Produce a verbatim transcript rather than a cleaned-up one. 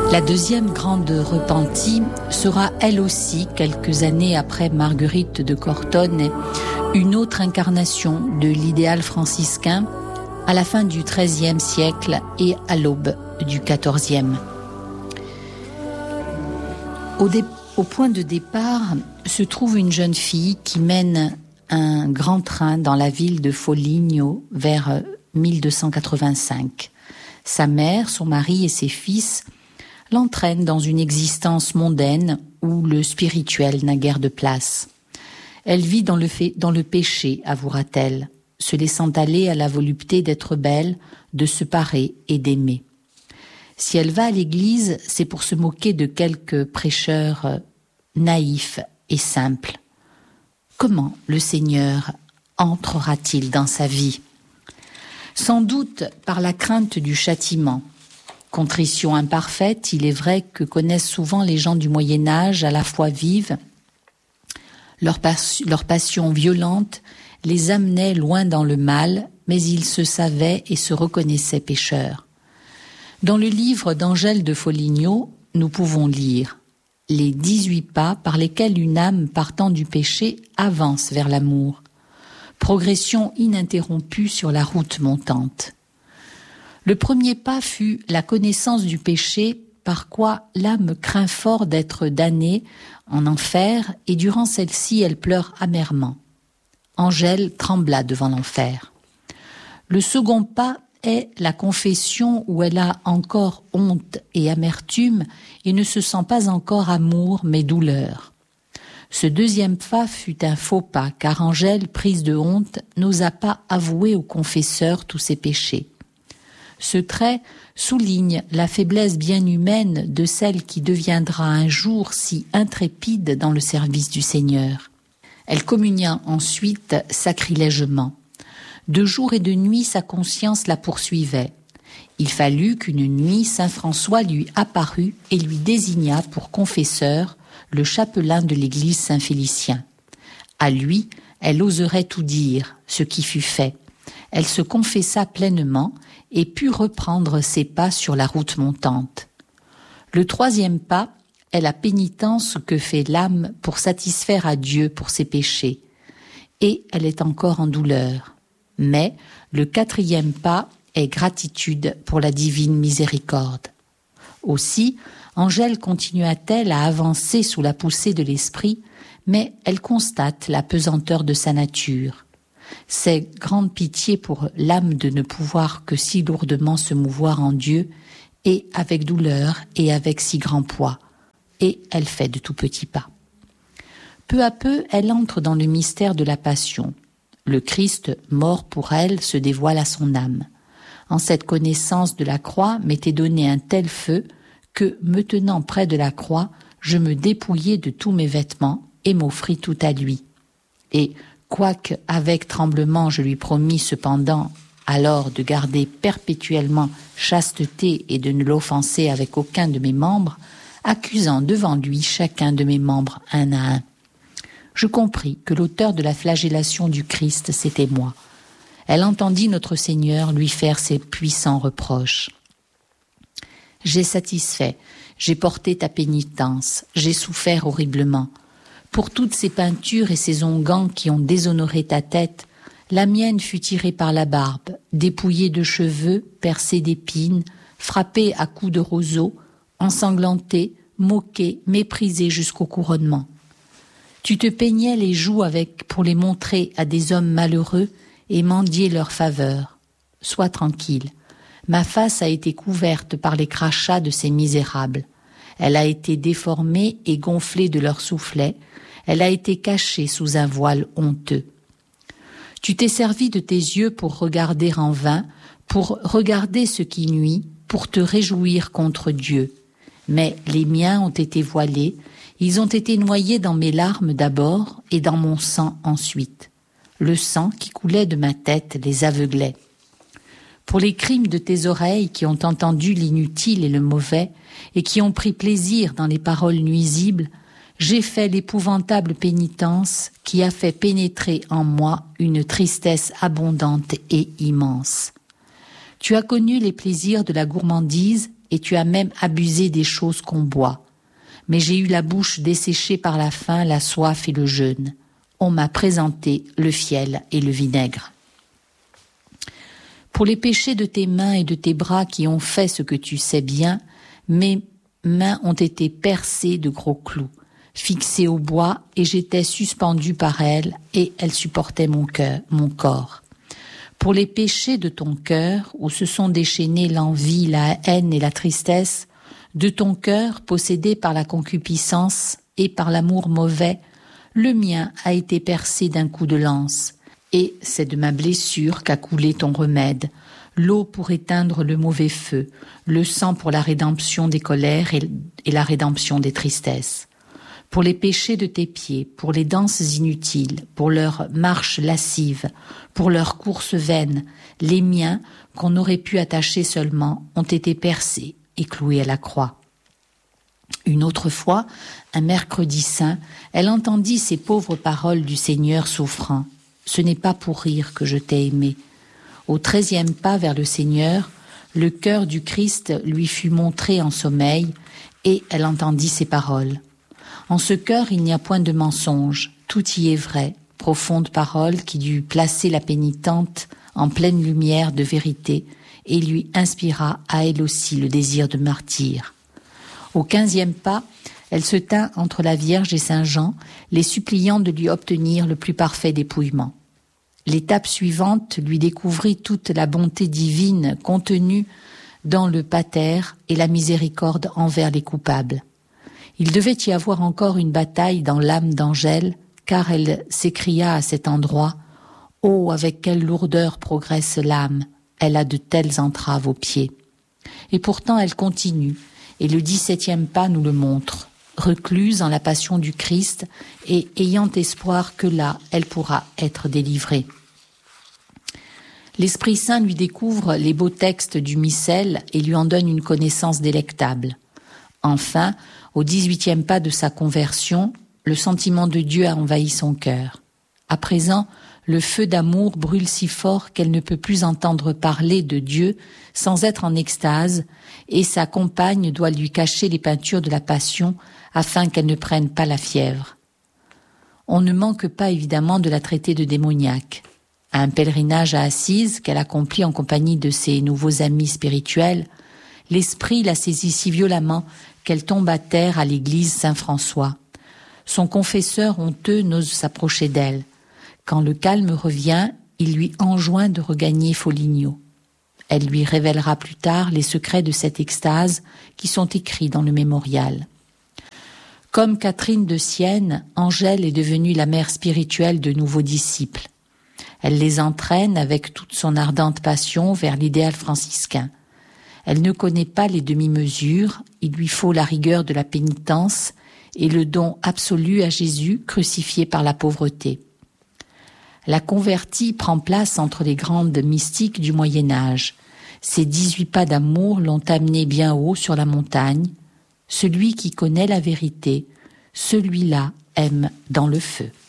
La deuxième grande repentie sera elle aussi, quelques années après Marguerite de Cortone, une autre incarnation de l'idéal franciscain à la fin du treizième siècle et à l'aube du quatorzième. Au, dé- au point de départ se trouve une jeune fille qui mène un grand train dans la ville de Foligno vers mille deux cent quatre-vingt-cinq. Sa mère, son mari et ses fils l'entraînent dans une existence mondaine où le spirituel n'a guère de place. Elle vit dans le, fait, dans le péché, avouera-t-elle, se laissant aller à la volupté d'être belle, de se parer et d'aimer. Si elle va à l'église, c'est pour se moquer de quelques prêcheurs naïfs et simples. Comment le Seigneur entrera-t-il dans sa vie ? Sans doute par la crainte du châtiment. Contrition imparfaite, il est vrai que connaissent souvent les gens du Moyen-Âge à la fois vive. Leur, pas- leur passion violente les amenait loin dans le mal, mais ils se savaient et se reconnaissaient pécheurs. Dans le livre d'Angèle de Foligno, nous pouvons lire les dix-huit pas par lesquels une âme partant du péché avance vers l'amour. Progression ininterrompue sur la route montante. Le premier pas fut la connaissance du péché, par quoi l'âme craint fort d'être damnée en enfer, et durant celle-ci, elle pleure amèrement. Angèle trembla devant l'enfer. Le second pas est la confession où elle a encore honte et amertume et ne se sent pas encore amour mais douleur. Ce deuxième pas fut un faux pas, car Angèle, prise de honte, n'osa pas avouer au confesseur tous ses péchés. Ce trait souligne la faiblesse bien humaine de celle qui deviendra un jour si intrépide dans le service du Seigneur. Elle communia ensuite sacrilègement. De jour et de nuit, sa conscience la poursuivait. Il fallut qu'une nuit, saint François lui apparut et lui désigna pour confesseur le chapelain de l'église Saint-Félicien. À lui, elle oserait tout dire, ce qui fut fait. Elle se confessa pleinement et put reprendre ses pas sur la route montante. Le troisième pas est la pénitence que fait l'âme pour satisfaire à Dieu pour ses péchés. Et elle est encore en douleur. Mais le quatrième pas est gratitude pour la divine miséricorde. Aussi, Angèle continua-t-elle à avancer sous la poussée de l'esprit, mais elle constate la pesanteur de sa nature. C'est grande pitié pour l'âme de ne pouvoir que si lourdement se mouvoir en Dieu, et avec douleur et avec si grand poids. Et elle fait de tout petits pas. Peu à peu, elle entre dans le mystère de la passion. Le Christ, mort pour elle, se dévoile à son âme. En cette connaissance de la croix m'était donné un tel feu que, me tenant près de la croix, je me dépouillai de tous mes vêtements et m'offris tout à lui. Et, quoique avec tremblement je lui promis cependant alors de garder perpétuellement chasteté et de ne l'offenser avec aucun de mes membres, accusant devant lui chacun de mes membres un à un. Je compris que l'auteur de la flagellation du Christ, c'était moi. Elle entendit notre Seigneur lui faire ses puissants reproches. J'ai satisfait, j'ai porté ta pénitence, j'ai souffert horriblement. Pour toutes ces peintures et ces onguents qui ont déshonoré ta tête, la mienne fut tirée par la barbe, dépouillée de cheveux, percée d'épines, frappée à coups de roseaux, ensanglantée, moquée, méprisée jusqu'au couronnement. Tu te peignais les joues avec pour les montrer à des hommes malheureux et mendier leur faveur. Sois tranquille. Ma face a été couverte par les crachats de ces misérables. Elle a été déformée et gonflée de leurs soufflets. Elle a été cachée sous un voile honteux. Tu t'es servi de tes yeux pour regarder en vain, pour regarder ce qui nuit, pour te réjouir contre Dieu. Mais les miens ont été voilés, ils ont été noyés dans mes larmes d'abord et dans mon sang ensuite. Le sang qui coulait de ma tête les aveuglait. Pour les crimes de tes oreilles qui ont entendu l'inutile et le mauvais et qui ont pris plaisir dans les paroles nuisibles, j'ai fait l'épouvantable pénitence qui a fait pénétrer en moi une tristesse abondante et immense. Tu as connu les plaisirs de la gourmandise et tu as même abusé des choses qu'on boit. Mais j'ai eu la bouche desséchée par la faim, la soif et le jeûne. On m'a présenté le fiel et le vinaigre. Pour les péchés de tes mains et de tes bras qui ont fait ce que tu sais bien, mes mains ont été percées de gros clous, fixées au bois, et j'étais suspendu par elles, et elles supportaient mon cœur, mon corps. Pour les péchés de ton cœur, où se sont déchaînés l'envie, la haine et la tristesse, de ton cœur possédé par la concupiscence et par l'amour mauvais, le mien a été percé d'un coup de lance, et c'est de ma blessure qu'a coulé ton remède, l'eau pour éteindre le mauvais feu, le sang pour la rédemption des colères et, et la rédemption des tristesses. Pour les péchés de tes pieds, pour les danses inutiles, pour leurs marches lascives, pour leurs courses vaines, les miens, qu'on aurait pu attacher seulement, ont été percés et cloués à la croix. Une autre fois, un mercredi saint, elle entendit ces pauvres paroles du Seigneur souffrant. « Ce n'est pas pour rire que je t'ai aimé. » Au treizième pas vers le Seigneur, le cœur du Christ lui fut montré en sommeil, et elle entendit ces paroles. En ce cœur, il n'y a point de mensonge, tout y est vrai, profonde parole qui dut placer la pénitente en pleine lumière de vérité et lui inspira à elle aussi le désir de martyr. Au quinzième pas, elle se tint entre la Vierge et Saint Jean, les suppliant de lui obtenir le plus parfait dépouillement. L'étape suivante lui découvrit toute la bonté divine contenue dans le pater et la miséricorde envers les coupables. Il devait y avoir encore une bataille dans l'âme d'Angèle, car elle s'écria à cet endroit « Oh, avec quelle lourdeur progresse l'âme, elle a de telles entraves aux pieds !» Et pourtant elle continue, et le dix-septième pas nous le montre, recluse en la passion du Christ et ayant espoir que là, elle pourra être délivrée. L'Esprit Saint lui découvre les beaux textes du missel et lui en donne une connaissance délectable. Enfin, au dix-huitième pas de sa conversion, le sentiment de Dieu a envahi son cœur. À présent, le feu d'amour brûle si fort qu'elle ne peut plus entendre parler de Dieu sans être en extase, et sa compagne doit lui cacher les peintures de la Passion afin qu'elle ne prenne pas la fièvre. On ne manque pas évidemment de la traiter de démoniaque. À un pèlerinage à Assise qu'elle accomplit en compagnie de ses nouveaux amis spirituels, l'esprit la saisit si violemment qu'elle tombe à terre à l'église Saint-François. Son confesseur honteux n'ose s'approcher d'elle. Quand le calme revient, il lui enjoint de regagner Foligno. Elle lui révélera plus tard les secrets de cette extase qui sont écrits dans le mémorial. Comme Catherine de Sienne, Angèle est devenue la mère spirituelle de nouveaux disciples. Elle les entraîne avec toute son ardente passion vers l'idéal franciscain. Elle ne connaît pas les demi-mesures, il lui faut la rigueur de la pénitence et le don absolu à Jésus crucifié par la pauvreté. La convertie prend place entre les grandes mystiques du Moyen-Âge. Ses dix-huit pas d'amour l'ont amené bien haut sur la montagne. Celui qui connaît la vérité, celui-là aime dans le feu.